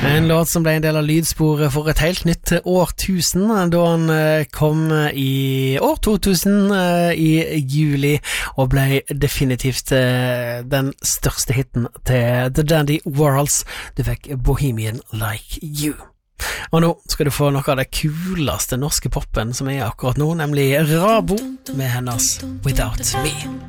En låt som ble en del av lydsporet for et helt nytt årtusen, da han kom i år 2000 i juli, og ble definitivt den største hitten til The Dandy Warhols. Du fikk Bohemian Like You. Og nå skal du få noe av det kuleste norske poppen som er akkurat nå, nemlig Rabo med hennes Without Me.